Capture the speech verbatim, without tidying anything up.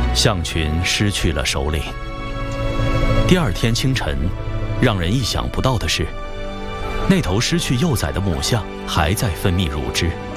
象群失去了首领。第二天清晨，让人意想不到的是，那头失去幼崽的母象还在分泌乳汁。